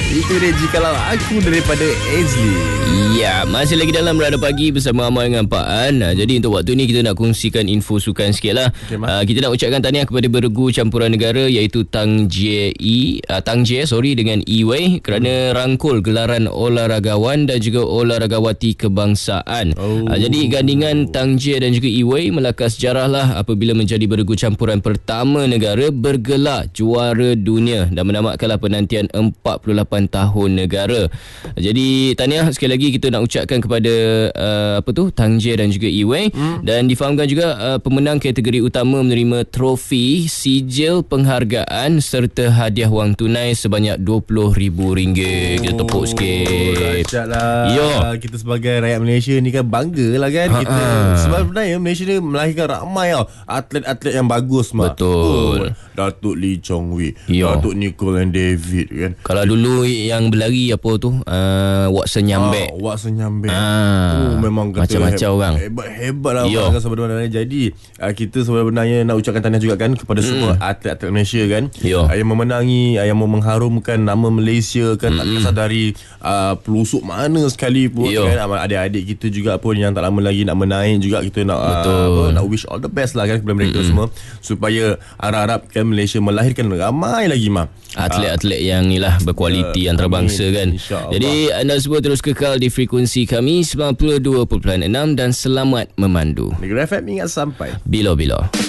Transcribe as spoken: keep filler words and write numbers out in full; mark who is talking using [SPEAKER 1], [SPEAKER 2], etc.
[SPEAKER 1] Itu dia Jikalau Aku daripada Azli.
[SPEAKER 2] Ya, masih lagi dalam Radar Pagi bersama Amal dengan Pak An. Ha, jadi untuk waktu ni kita nak kongsikan info sukan sikit lah. Okay, uh, kita nak ucapkan tahniah kepada beregu campuran negara iaitu Tang Jie E, uh, Tang Jie sorry dengan E Wei kerana hmm. rangkul gelaran olahragawan dan juga olahragawati kebangsaan. Oh. Uh, jadi gandingan Tang Jie dan juga E Wei melakar sejarah lah apabila menjadi beregu campuran pertama negara bergelar juara dunia dan menamatkanlah penantian empat puluh lapan tahun negara. Jadi tahniah sekali lagi kita nak ucapkan kepada uh, apa tu Tang Jie dan juga E Wei hmm. dan difahamkan juga uh, pemenang kategori utama menerima trofi, sijil penghargaan serta hadiah wang tunai sebanyak dua puluh ribu ringgit. Kita tepuk sikit.
[SPEAKER 1] Dahsyatlah.
[SPEAKER 2] Yo.
[SPEAKER 1] Kita sebagai rakyat Malaysia ni kan bangga lah kan. Ha-ha. Kita sebenarnya Malaysia ni melahirkan ramai tau atlet-atlet yang bagus mah.
[SPEAKER 2] Betul.
[SPEAKER 1] Oh, Datuk Lee Chong Wei,
[SPEAKER 2] Yo.
[SPEAKER 1] Datuk Nicole and David kan.
[SPEAKER 2] Kalau dulu yang berlari apa tu uh, Watson Nyambek.
[SPEAKER 1] Ah, Watson Nyambek.
[SPEAKER 2] Ah,
[SPEAKER 1] oh, memang kata
[SPEAKER 2] macam-macam orang.
[SPEAKER 1] Hebat-hebat lah orang sebenarnya. Jadi uh, kita sebenarnya nak ucapkan tahniah juga kan kepada hmm. semua atlet-atlet Malaysia kan. Uh, yang memenangi, uh, yang mengharumkan nama Malaysia kan. Hmm. Tak kisah dari uh, pelosok mana sekalipun kan. Adik-adik kita juga pun yang tak lama lagi nak menaik juga. Kita nak uh, apa, nak wish all the best lah kan kepada mereka hmm. semua. Supaya harap-harapkan Malaysia melahirkan ramai lagi mah
[SPEAKER 2] atlet-atlet yang ni lah berkualiti uh, antarabangsa kan. Jadi anda semua terus kekal di frekuensi kami sembilan puluh dua perpuluhan enam dan selamat memandu.
[SPEAKER 1] Negeri F M ingat sampai
[SPEAKER 2] bila-bila.